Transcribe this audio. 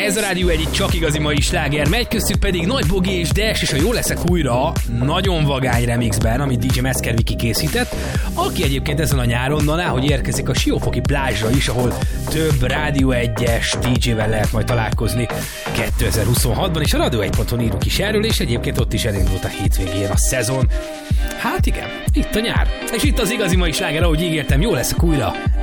Ez a Rádió egy csak igazi mai sláger megy, köztük pedig Nagy Bogi és Des, és a Jó leszek újra nagyon vagány remixben, amit DJ Metzger Viki készített, aki egyébként ezen a nyáron, hogy érkezik a Siófoki plázsra is, ahol több Rádió 1-es DJ-vel lehet majd találkozni 2026-ban, és a Radio1.hu írunk is erről, és egyébként ott is elindult a hétvégén a szezon. Hát igen, itt a nyár. És itt az igazi mai sláger, ahogy ígértem, Jó leszek újra